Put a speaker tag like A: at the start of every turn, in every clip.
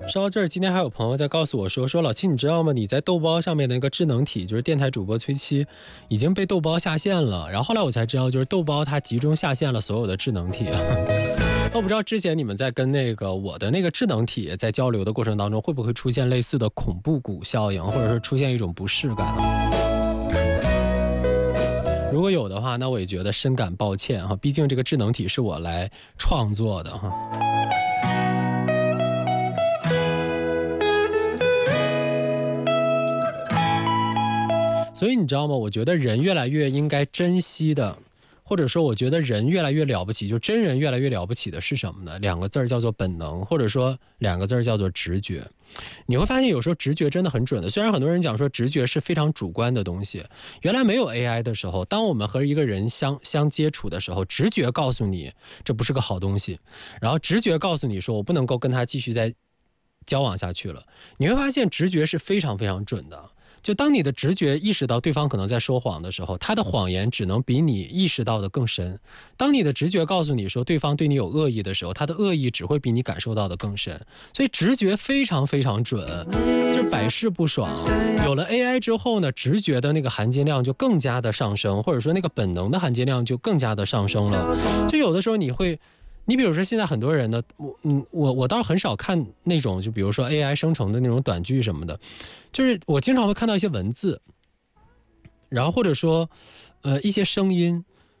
A: 说到这儿，今天还有朋友在告诉我说老七，你知道吗？你在豆包上面的那个智能体，就是电台主播崔七，已经被豆包下线了。然后后来我才知道，就是豆包它集中下线了所有的智能体。我不知道之前你们在跟那个我的那个智能体在交流的过程当中，会不会出现类似的恐怖谷效应，或者是出现一种不适感？如果有的话，那我也觉得深感抱歉哈，毕竟这个智能体是我来创作的哈。所以你知道吗？我觉得人越来越应该珍惜的，或者说我觉得人越来越了不起，就真人越来越了不起的是什么呢？两个字叫做本能，或者说两个字叫做直觉。你会发现有时候直觉真的很准的，虽然很多人讲说直觉是非常主观的东西，原来没有 AI 的时候，当我们和一个人相接触的时候，直觉告诉你这不是个好东西，然后直觉告诉你说我不能够跟他继续再交往下去了。你会发现直觉是非常非常准的。就当你的直觉意识到对方可能在说谎的时候，他的谎言只能比你意识到的更深。当你的直觉告诉你说对方对你有恶意的时候，他的恶意只会比你感受到的更深。所以直觉非常非常准，就是百试不爽。有了 AI 之后呢，直觉的那个含金量就更加的上升，或者说那个本能的含金量就更加的上升了。就有的时候你比如说现在很多人呢，我倒是很少看那种就比如说 AI 生成的那种短剧什么的，就是我经常会看到一些文字，然后或者说一些声音，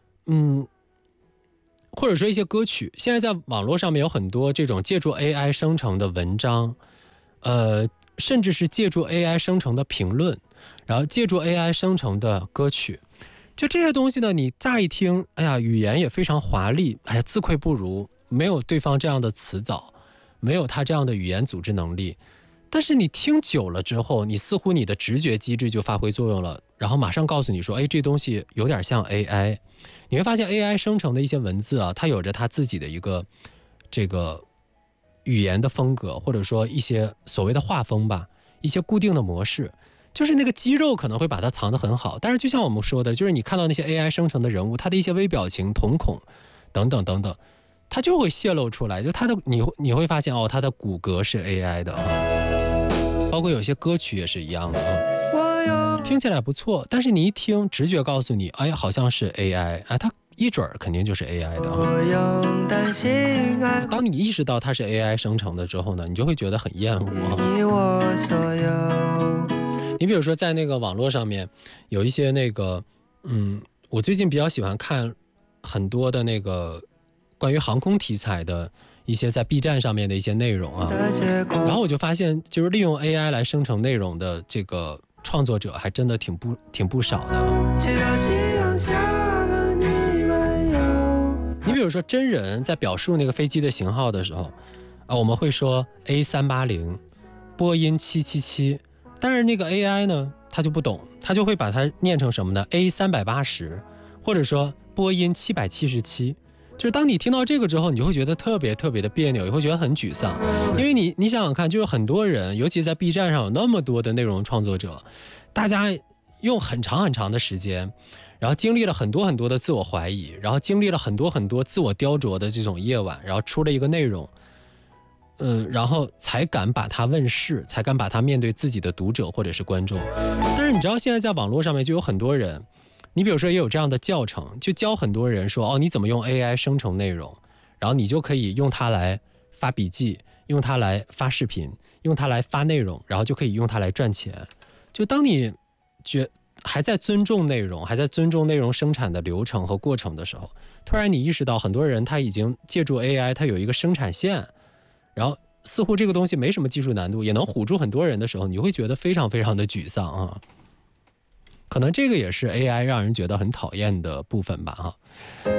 A: 或者说一些歌曲。现在在网络上面有很多这种借助 AI 生成的文章，甚至是借助 AI 生成的评论，然后借助 AI 生成的歌曲。就这些东西呢，你乍一听，哎呀，语言也非常华丽，哎呀，自愧不如，没有对方这样的词藻，没有他这样的语言组织能力。但是你听久了之后，你似乎你的直觉机制就发挥作用了，然后马上告诉你说，哎，这东西有点像 AI。你会发现 AI 生成的一些文字啊，它有着它自己的一个这个语言的风格，或者说一些所谓的画风吧，一些固定的模式。就是那个肌肉可能会把它藏得很好，但是就像我们说的，就是你看到那些 AI 生成的人物，他的一些微表情、瞳孔等等等等，它就会泄露出来。就他的你会发现哦，他的骨骼是 AI 的哈，包括有些歌曲也是一样的哈，听起来不错，但是你一听，直觉告诉你，哎，好像是 AI，哎，它一准肯定就是 AI 的哈。当你意识到它是 AI 生成的之后呢，你就会觉得很厌恶哈。你比如说在那个网络上面有一些那个我最近比较喜欢看很多的那个关于航空题材的一些在 B 站上面的一些内容啊，然后我就发现就是利用 AI 来生成内容的这个创作者还真的挺不少的。你比如说真人在表述那个飞机的型号的时候啊，我们会说 A380 波音777，但是那个 AI 呢，他就不懂，他就会把它念成什么呢 ？A380，或者说波音777。就是当你听到这个之后，你就会觉得特别特别的别扭，也会觉得很沮丧，因为你想想看，就是很多人，尤其在 B 站上有那么多的内容创作者，大家用很长很长的时间，然后经历了很多很多的自我怀疑，然后经历了很多很多自我雕琢的这种夜晚，然后出了一个内容。然后才敢把它问世，才敢把它面对自己的读者或者是观众。但是你知道现在在网络上面就有很多人，你比如说也有这样的教程，就教很多人说，哦，你怎么用 AI 生成内容，然后你就可以用它来发笔记，用它来发视频，用它来发内容，然后就可以用它来赚钱。就当你还在尊重内容，还在尊重内容生产的流程和过程的时候，突然你意识到很多人他已经借助 AI， 他有一个生产线，然后似乎这个东西没什么技术难度，也能唬住很多人的时候，你会觉得非常非常的沮丧啊。可能这个也是 AI 让人觉得很讨厌的部分吧哈。